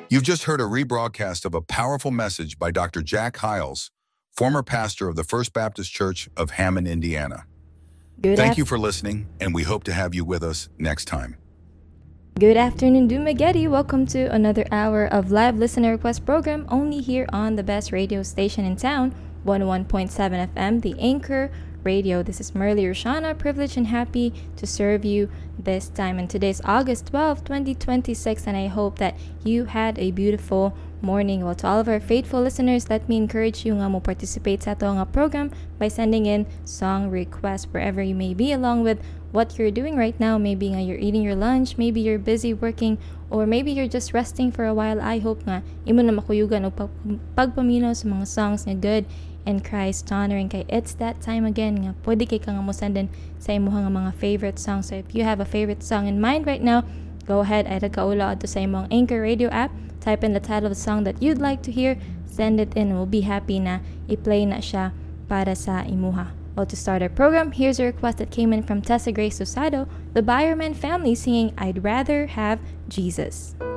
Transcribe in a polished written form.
You've just heard a rebroadcast of a powerful message by Dr. Jack Hiles, former pastor of the First Baptist Church of Hammond, Indiana. Thank you for listening, and we hope to have you with us next time. Good afternoon, Dumaguete. Welcome to another hour of live listener request program only here on the best radio station in town, 101.7 FM, The Anchor Radio. This is Merly Roshana, privileged and happy to serve you this time. And today's August 12, 2026, and I hope that you had a beautiful morning. Well, to all of our faithful listeners, let me encourage you nga mo participate sa ato nga program by sending in song requests wherever you may be, along with what you're doing right now. Maybe nga you're eating your lunch, maybe you're busy working, or maybe you're just resting for a while. I hope nga imo na makuyugan o pagpaminaw sa mga songs nga good and Christ honoring. Kay it's that time again nga pwede kay ka nga mo send in sa imuha nga mga favorite songs. So if you have a favorite song in mind right now, go ahead ay nagkaula ato sa imong Anchor Radio app. Type in the title of the song that you'd like to hear, send it in, and we'll be happy na i-play na siya para sa imuha. Well, to start our program, here's a request that came in from Tessa Grace Susado, the Byerman family, singing I'd Rather Have Jesus.